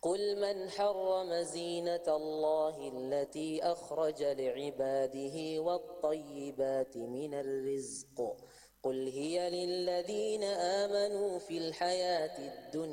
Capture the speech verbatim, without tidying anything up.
قل من حرم زينة الله التي أخرج لعباده والطيبات من الرزق قل هي للذين آمنوا في الحياة الدنيا